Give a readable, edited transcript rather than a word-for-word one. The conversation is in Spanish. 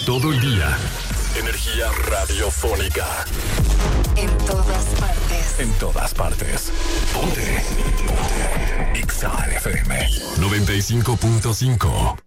todo el día. Energía radiofónica. En todas partes. En todas partes. Ponte. Ponte. XAFM 95.5.